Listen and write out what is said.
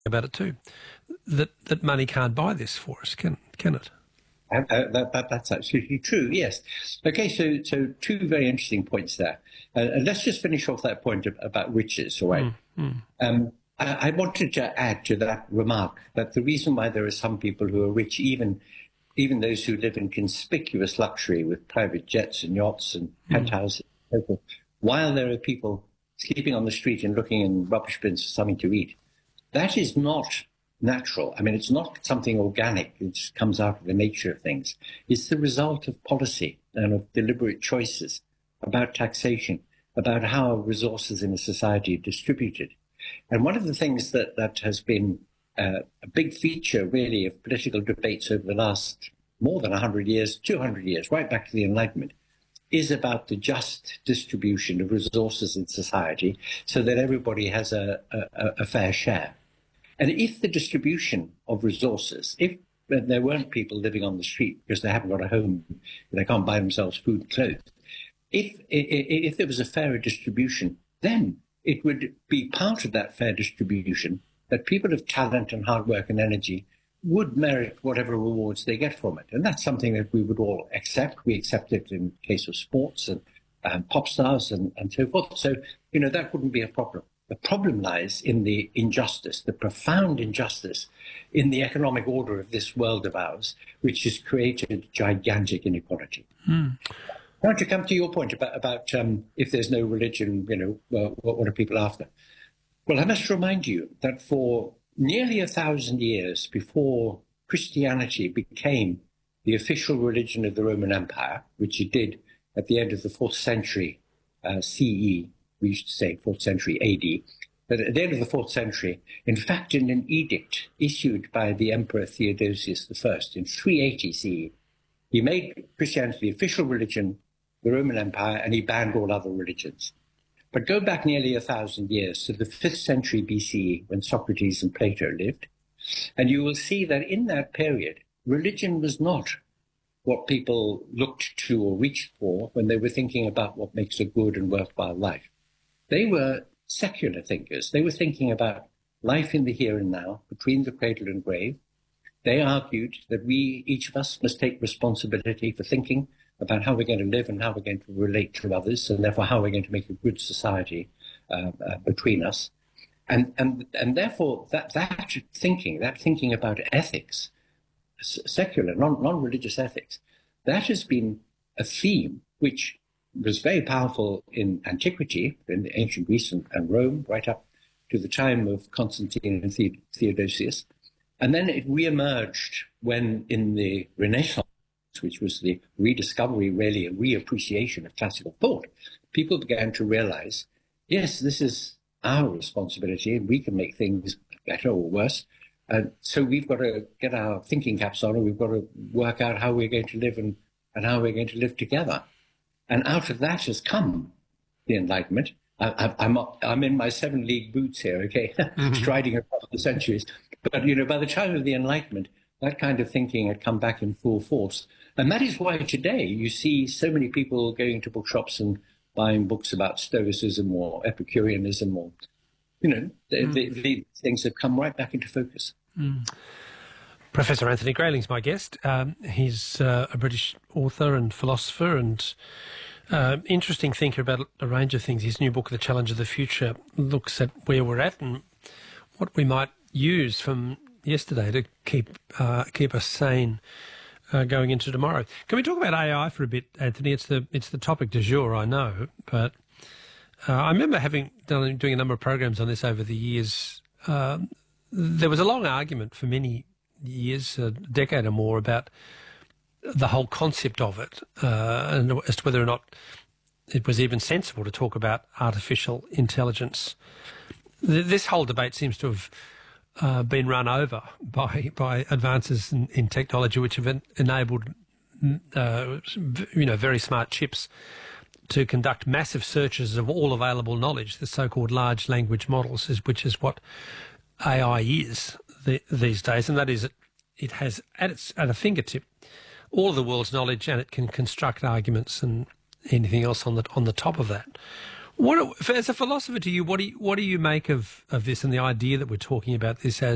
about it too, that money can't buy this for us, can it? That's absolutely true, yes. Okay, so two very interesting points there. Let's just finish off that point about riches, all right? I wanted to add to that remark that the reason why there are some people who are rich, even those who live in conspicuous luxury with private jets and yachts and penthouses, and so forth, while there are people sleeping on the street and looking in rubbish bins for something to eat, that is not natural. I mean, it's not something organic. It just comes out of the nature of things. It's the result of policy and of deliberate choices about taxation, about how resources in a society are distributed. And one of the things that has been a big feature, really, of political debates over the last more than 100 years, 200 years, right back to the Enlightenment, is about the just distribution of resources in society so that everybody has a fair share. And if the distribution of resources, if there weren't people living on the street because they haven't got a home, they can't buy themselves food and clothes, if there was a fairer distribution, then it would be part of that fair distribution that people of talent and hard work and energy would merit whatever rewards they get from it. And that's something that we would all accept. We accept it in the case of sports and pop stars and so forth. So, that wouldn't be a problem. The problem lies in the injustice, the profound injustice in the economic order of this world of ours, which has created gigantic inequality. Now to come to your point about if there's no religion, what are people after? Well, I must remind you that for nearly 1,000 years before Christianity became the official religion of the Roman Empire, which it did at the end of the 4th century CE, we used to say 4th century AD, but at the end of the 4th century, in fact, in an edict issued by the Emperor Theodosius I in 380 CE, he made Christianity the official religion of the Roman Empire, and he banned all other religions. But go back nearly 1,000 years to the 5th century BCE, when Socrates and Plato lived, and you will see that in that period, religion was not what people looked to or reached for when they were thinking about what makes a good and worthwhile life. They were secular thinkers. They were thinking about life in the here and now, between the cradle and grave. They argued that each of us, must take responsibility for thinking about how we're going to live and how we're going to relate to others, and therefore how we're going to make a good society between us. And therefore that thinking about ethics, secular, non-religious ethics, that has been a theme which was very powerful in antiquity, in ancient Greece and Rome, right up to the time of Constantine and Theodosius. And then it re-emerged when in the Renaissance, which was the rediscovery, really, and reappreciation of classical thought, people began to realize, yes, this is our responsibility, and we can make things better or worse. And so we've got to get our thinking caps on, and we've got to work out how we're going to live and how we're going to live together. And out of that has come the Enlightenment. I'm in my 7-league boots here, okay, striding across the centuries. But, by the time of the Enlightenment, that kind of thinking had come back in full force. And that is why today you see so many people going to bookshops and buying books about Stoicism or Epicureanism or, the things have come right back into focus. Professor Anthony Grayling's my guest. He's a British author and philosopher and interesting thinker about a range of things. His new book, The Challenge of the Future, looks at where we're at and what we might use from yesterday to keep us sane going into tomorrow. Can we talk about AI for a bit, Anthony? It's the topic du jour, I know, but I remember doing a number of programs on this over the years. There was a long argument for many years, a decade or more, about the whole concept of it and as to whether or not it was even sensible to talk about artificial intelligence. This whole debate seems to have been run over by advances in technology which have enabled very smart chips to conduct massive searches of all available knowledge, the so-called large language models, which is what AI is these days, and that is it has at a fingertip all of the world's knowledge, and it can construct arguments and anything else on the top of that. As a philosopher to you, what do you make of this and the idea that we're talking about this as